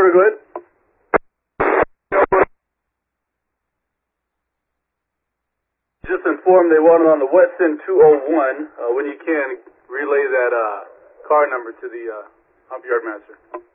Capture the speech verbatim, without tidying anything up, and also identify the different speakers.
Speaker 1: Driver, go ahead. Just informed they want it on the Weston two oh one. Uh, when you can, relay that uh, car number to the uh, hump yard master.